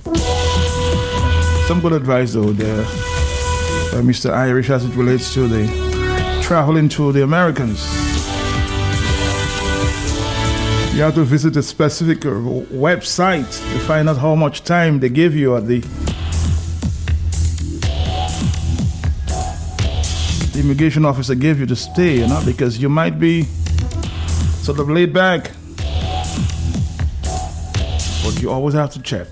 Some good advice though there, Mr. Irish, as it relates to the traveling to the Americans. You have to visit a specific website to find out how much time they give you at the immigration officer gave you to stay, because you might be sort of laid back, but you always have to check.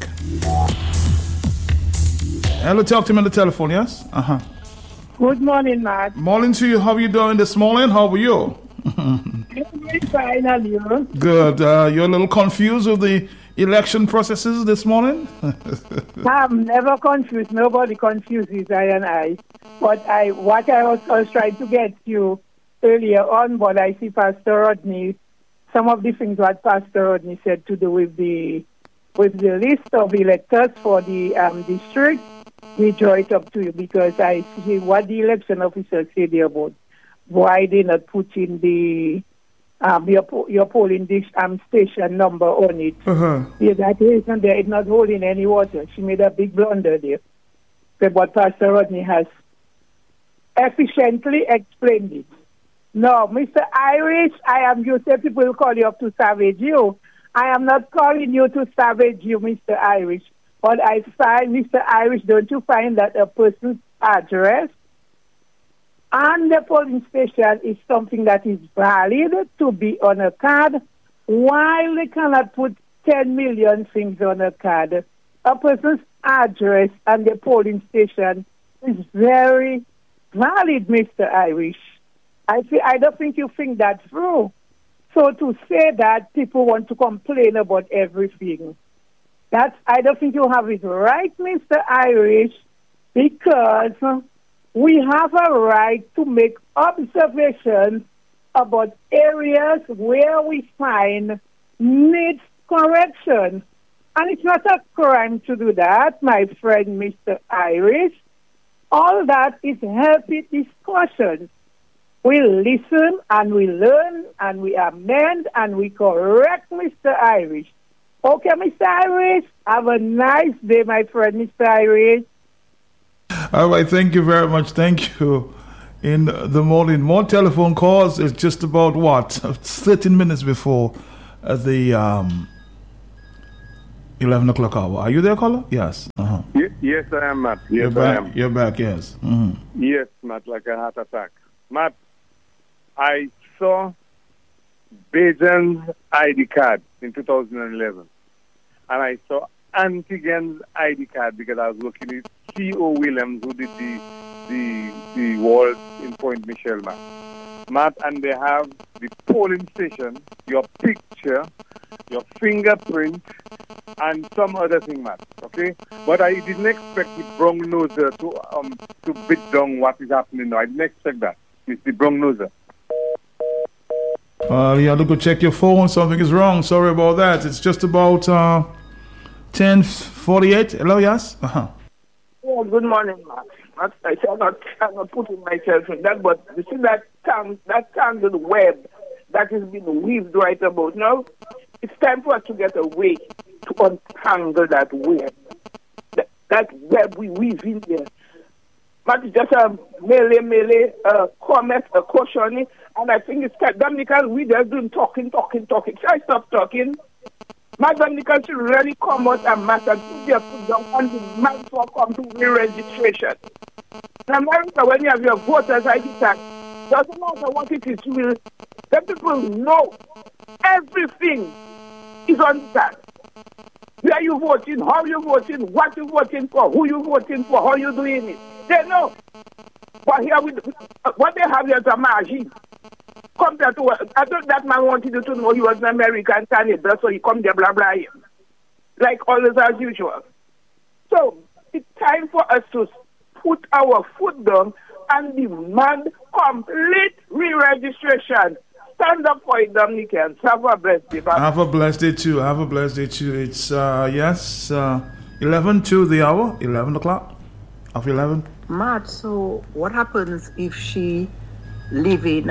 Hello, talk to me on the telephone, yes? Good morning, Matt. Morning to you. How are you doing this morning? How are you? Very fine, and you? Good. You're a little confused with the election processes this morning? I'm never confused. Nobody confuses I and I. But what I was trying to get you earlier on, but I see Pastor Rodney, some of the things what Pastor Rodney said to do with the list of electors for the district, we draw it up to you because I see what the election officers say there about why they not put in the your polling station number on it. Yeah, that reason there is not holding any water. She made a big blunder there. But Pastor Rodney has efficiently explained it. No, Mr. Irish, you say people will call you up to savage you. I am not calling you to savage you, Mr. Irish. But I find, Mr. Irish, don't you find that a person's address and the polling station is something that is valid to be on a card, while they cannot put 10 million things on a card? A person's address and the polling station is very valid, Mr. Irish. I don't think you think that through. So to say that people want to complain about everything, I don't think you have it right, Mr. Irish, because we have a right to make observations about areas where we find needs correction. And it's not a crime to do that, my friend, Mr. Irish. All that is healthy discussion. We listen and we learn and we amend and we correct, Mr. Irish. Okay, Mr. Irish, have a nice day, my friend, Mr. Irish. All right, thank you very much. Thank you. In the morning, more telephone calls. It's just about 13 minutes before the 11 o'clock hour. Are you there, caller? Yes. Yes, I am, Matt. Yes, I am. You're back, yes. Mm-hmm. Yes, Matt, like a heart attack. Matt, I saw Bajan's ID card in 2011. And I saw Antigen's ID card because I was looking at C.O. Williams, who did the wall in Point Michelle, Matt, and they have the polling station, your picture, your fingerprint, and some other thing, Matt. Okay, but I didn't expect the brown noser to bid down what is happening now. I didn't expect that. It's the brown noser. You have to go check your phone. Something is wrong. Sorry about that. It's just about 10:48. Hello, yes. Oh, good morning, Matt. I cannot putting myself in that, but you see that tangled web that is being weaved right about now. It's time for us to get a way to untangle that web. That web we weave in there. But it's just a melee comment, a caution, and I think it's Dominican. We just doing talking. Should I stop talking? My Dominican should really come out and matter to their put down on the man for come to re-registration. In America, when you have your voters ID card, doesn't matter what it is, the people know everything is on the card. Where you voting, how you voting, what you voting for, who you voting for, how you doing it. They know. But here, what they have here is a margin. Compared to what, I thought that man wanted you to know he was an American candidate, so he come there, blah, blah, like always as usual. So, it's time for us to put our foot down and demand complete re-registration. Stand up for it, Dominicans. Have a blessed day. Bye. Have a blessed day too. It's 11 to the hour, 11 o'clock of 11. Matt, so what happens if she live in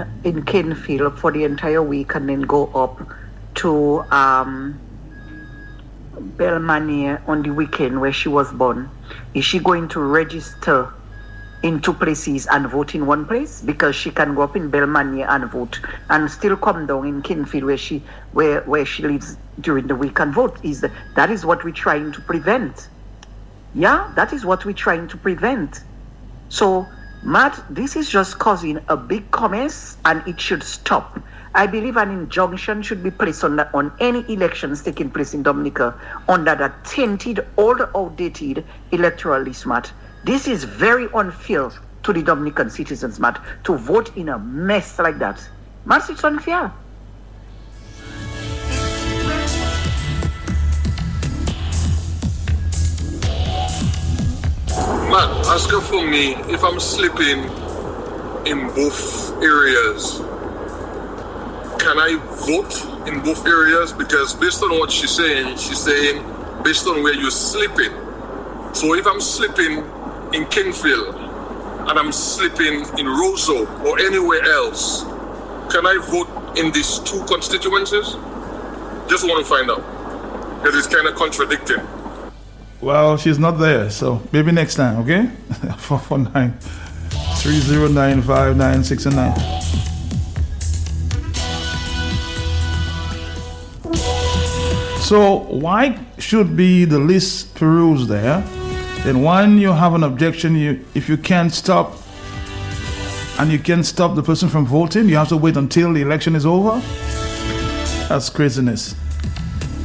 Kinfield for the entire week and then go up to Belmania on the weekend where she was born, is she going to register in 2 places and vote in 1 place? Because she can go up in Belmania and vote and still come down in Kingfield where she lives during the week and vote. That is what we're trying to prevent. Yeah, that is what we're trying to prevent. So, Matt, this is just causing a big mess and it should stop. I believe an injunction should be placed on any elections taking place in Dominica under that tainted, old, outdated electoral list, Matt. This is very unfair to the Dominican citizens, Matt, to vote in a mess like that. Matt, it's unfair. Man, ask her for me if I'm sleeping in both areas. Can I vote in both areas? Because based on what she's saying based on where you're sleeping. So if I'm sleeping in Kingfield and I'm sleeping in Roseau or anywhere else, can I vote in these 2 constituencies? Just want to find out. Because it's kind of contradicting. Well, she's not there, so maybe next time, okay? 449-309-5969. So why should be the list perused there? Then when you have an objection, if you can't stop and you can't stop the person from voting, you have to wait until the election is over? That's craziness.